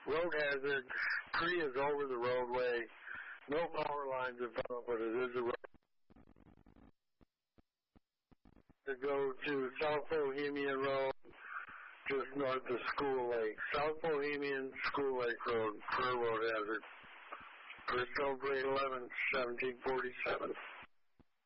Road hazard. Tree is over the roadway. No power lines are found, but it is a road. To go to South Bohemian Road, just north of School Lake. South Bohemian, School Lake Road, for road hazard. First over 8/11/1747.